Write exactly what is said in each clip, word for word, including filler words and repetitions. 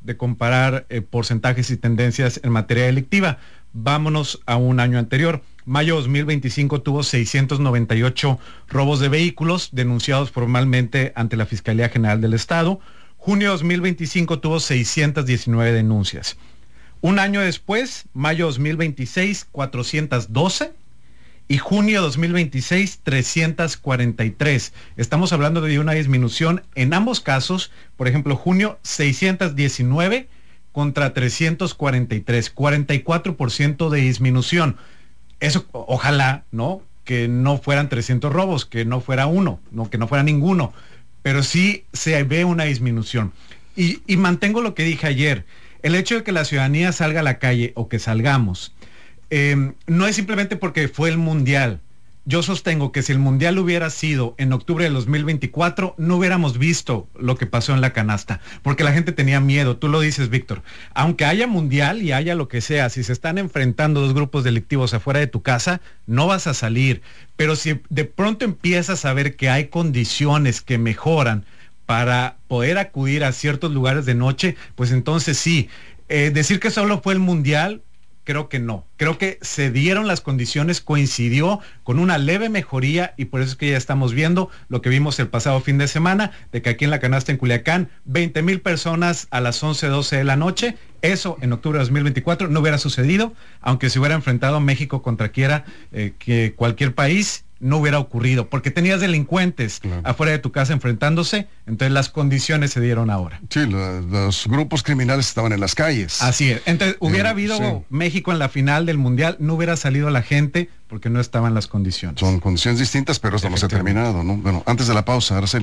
de comparar eh, porcentajes y tendencias en materia delictiva. Vámonos a un año anterior. Mayo dos mil veinticinco tuvo seiscientos noventa y ocho robos de vehículos denunciados formalmente ante la Fiscalía General del Estado. Junio dos mil veinticinco tuvo seiscientas diecinueve denuncias. Un año después, mayo dos mil veintiséis, cuatrocientas doce. Y junio dos mil veintiséis, trescientas cuarenta y tres. Estamos hablando de una disminución en ambos casos. Por ejemplo, junio seiscientos diecinueve contra trescientos cuarenta y tres. cuarenta y cuatro por ciento de disminución. Eso, ojalá, ¿no? Que no fueran trescientos robos, que no fuera uno, no, que no fuera ninguno. Pero sí se ve una disminución. Y, y mantengo lo que dije ayer. El hecho de que la ciudadanía salga a la calle o que salgamos, Eh, no es simplemente porque fue el Mundial. Yo sostengo que si el Mundial hubiera sido en octubre de dos mil veinticuatro, no hubiéramos visto lo que pasó en la canasta, porque la gente tenía miedo. Tú lo dices, Víctor. Aunque haya Mundial y haya lo que sea, si se están enfrentando dos grupos delictivos afuera de tu casa, no vas a salir. Pero si de pronto empiezas a ver que hay condiciones que mejoran para poder acudir a ciertos lugares de noche, pues entonces sí. Eh, decir que solo fue el Mundial, creo que no. Creo que se dieron las condiciones, coincidió con una leve mejoría y por eso es que ya estamos viendo lo que vimos el pasado fin de semana, de que aquí en la canasta en Culiacán, veinte mil personas a las once, doce de la noche. Eso en octubre de dos mil veinticuatro no hubiera sucedido, aunque se hubiera enfrentado México contra quiera eh, que cualquier país, no hubiera ocurrido, porque tenías delincuentes claro. afuera de tu casa enfrentándose, entonces las condiciones se dieron ahora. Sí, los, los grupos criminales estaban en las calles. Así es, entonces hubiera eh, habido sí. México en la final del Mundial, no hubiera salido la gente porque no estaban las condiciones. Son condiciones distintas, pero esto no se ha terminado, ¿no? Bueno, antes de la pausa, Araceli.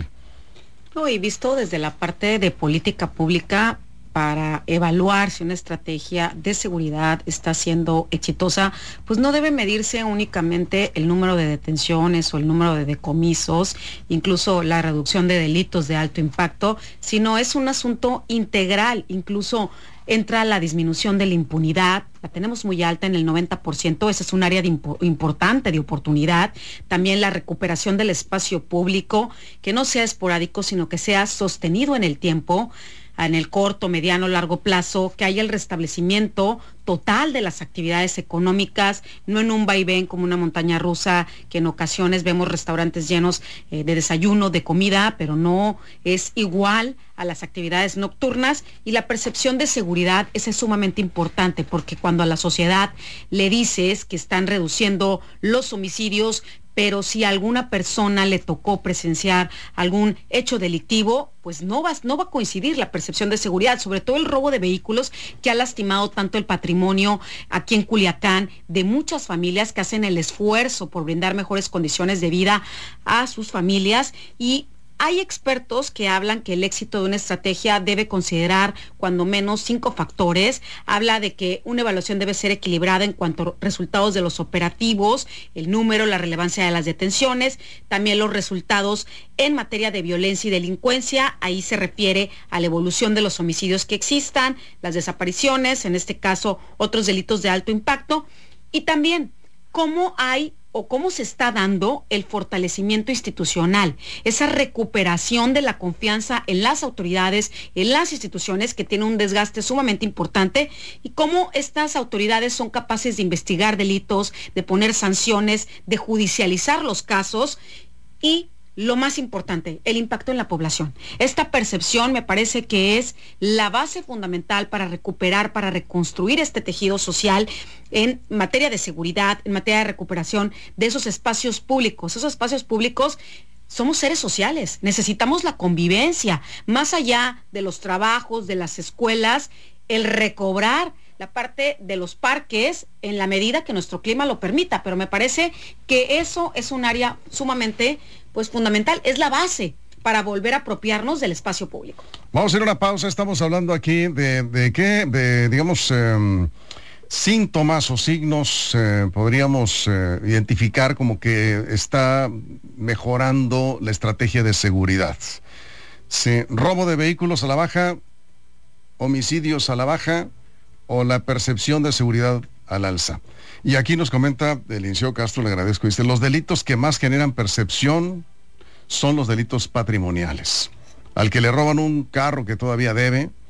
No, y visto desde la parte de política pública, para evaluar si una estrategia de seguridad está siendo exitosa, pues no debe medirse únicamente el número de detenciones o el número de decomisos, incluso la reducción de delitos de alto impacto, sino es un asunto integral. Incluso entra la disminución de la impunidad, la tenemos muy alta en el noventa por ciento, ese es un área de impo- importante de oportunidad. También la recuperación del espacio público, que no sea esporádico, sino que sea sostenido en el tiempo, en el corto, mediano, largo plazo, que haya el restablecimiento total de las actividades económicas, no en un vaivén como una montaña rusa, que en ocasiones vemos restaurantes llenos eh, de desayuno, de comida, pero no es igual a las actividades nocturnas. Y la percepción de seguridad esa es sumamente importante, porque cuando a la sociedad le dices que están reduciendo los homicidios, pero si a alguna persona le tocó presenciar algún hecho delictivo, pues no va, no va a coincidir la percepción de seguridad, sobre todo el robo de vehículos, que ha lastimado tanto el patrimonio aquí en Culiacán de muchas familias que hacen el esfuerzo por brindar mejores condiciones de vida a sus familias. Y hay expertos que hablan que el éxito de una estrategia debe considerar cuando menos cinco factores. Habla de que una evaluación debe ser equilibrada en cuanto a resultados de los operativos, el número, la relevancia de las detenciones, también los resultados en materia de violencia y delincuencia. Ahí se refiere a la evolución de los homicidios que existan, las desapariciones, en este caso otros delitos de alto impacto, y también cómo hay o cómo se está dando el fortalecimiento institucional, esa recuperación de la confianza en las autoridades, en las instituciones, que tiene un desgaste sumamente importante, y cómo estas autoridades son capaces de investigar delitos, de poner sanciones, de judicializar los casos y, lo más importante, el impacto en la población. Esta percepción me parece que es la base fundamental para recuperar, para reconstruir este tejido social en materia de seguridad, en materia de recuperación de esos espacios públicos. Esos espacios públicos, somos seres sociales, necesitamos la convivencia, más allá de los trabajos, de las escuelas, el recobrar la parte de los parques en la medida que nuestro clima lo permita, pero me parece que eso es un área sumamente pues fundamental, es la base para volver a apropiarnos del espacio público. Vamos a hacer una pausa, estamos hablando aquí de, de qué, de digamos eh, síntomas o signos eh, podríamos eh, identificar como que está mejorando la estrategia de seguridad. Sí, robo de vehículos a la baja, homicidios a la baja, o la percepción de seguridad al alza. Y aquí nos comenta el licenciado Castro, le agradezco, dice, los delitos que más generan percepción son los delitos patrimoniales. Al que le roban un carro que todavía debe,